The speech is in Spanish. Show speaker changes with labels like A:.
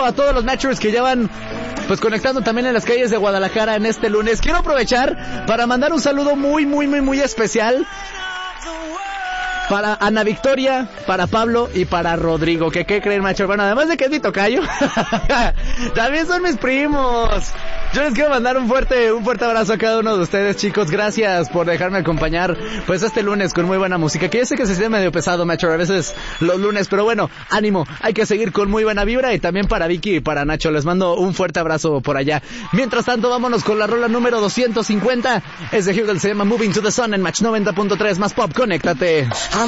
A: a todos los Matchers que ya van pues conectando también en las calles de Guadalajara en este lunes. Quiero aprovechar para mandar un saludo muy especial para Ana Victoria, para Pablo y para Rodrigo. ¿Qué creen, macho? Bueno, además de que es mi tocayo, también son mis primos. Yo les quiero mandar un fuerte abrazo a cada uno de ustedes, chicos. Gracias por dejarme acompañar, pues, este lunes con muy buena música. Que yo sé que se siente medio pesado, macho, a veces los lunes, pero bueno, ánimo. Hay que seguir con muy buena vibra. Y también para Vicky y para Nacho, les mando un fuerte abrazo por allá. Mientras tanto, vámonos con la rola número 250. Es de Hugel, se llama Moving to the Sun en Match 90.3. Más pop, conéctate.